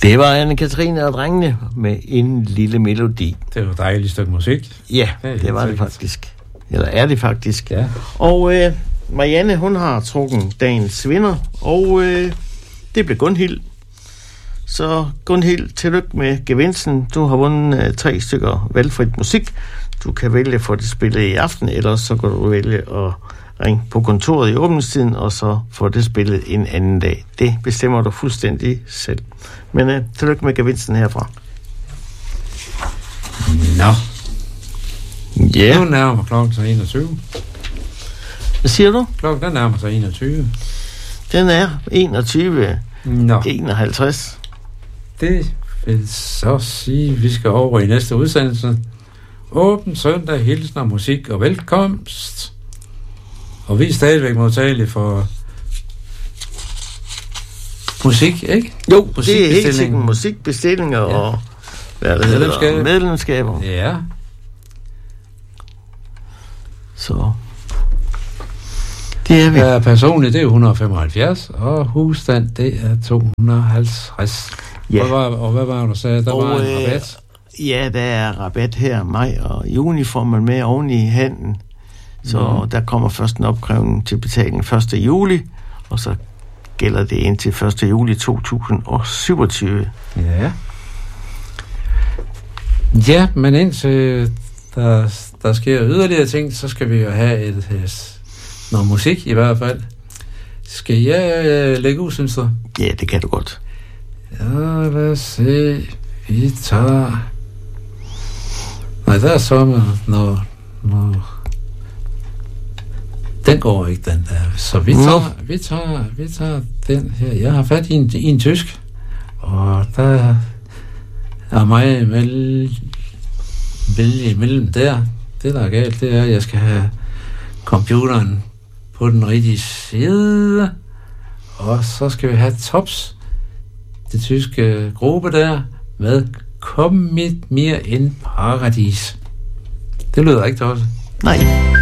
Det var Anne-Cathrine og drengene med en lille melodi. Det var et dejligt stykke musik. Ja, det var det faktisk. Eller er det faktisk. Ja. Og Marianne, hun har trukket dagens vinder, og det blev Gunhild. Så Gunhild, tillykke med gevinsten. Du har vundet 3 stykker valgfrit musik. Du kan vælge at få det spillet i aften, eller så kan du vælge at ringe på kontoret i åbningstiden, og så få det spillet en anden dag. Det bestemmer du fuldstændig selv. Men tillykke med gevinsten herfra. Nå. Ja. Nu nærmer klokken sig 21. Hvad siger du? Klokken nærmer sig 21. Den er 21. Nå. 51. Det vil så sige, at vi skal over i næste udsendelse. Åben søndag, hilsen og musik og velkomst. Og vi er stadigvæk modtagelige for musik, ikke? Jo, det er helt sikkert musikbestillinger og hvad det hedder, medlemskaber. Ja. Så det er vi. Ja, personligt, det er 175, og husstand, det er 250. Ja. Og hvad var det, du sagde? Der var en rabat? Ja, der er rabat her, maj og juni får man med oven i handen. Så der kommer først en opkrævning til betaling 1. juli, og så gælder det indtil 1. juli 2027. Ja. Ja, men indtil der sker yderligere ting, så skal vi jo have noget musik i hvert fald. Skal jeg lægge ud, synes du? Ja, det kan du godt. Ja, lad os se. Vi tager... Nej, der er sommer, når... Den går ikke, den der. Så vi tager den her. Jeg har fat i en tysk, og der er mig imellem der. Det, der er galt, det er, at jeg skal have computeren på den rigtige side, og så skal vi have Tops, det tyske gruppe der, med Komm mit mir in Paradis. Det lyder ikke også. Nej.